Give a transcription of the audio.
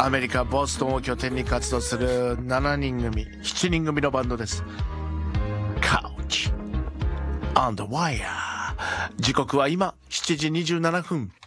アメリカ・ボストンを拠点に活動する7人組のバンドです。Couch on the Wire。時刻は今7時27分。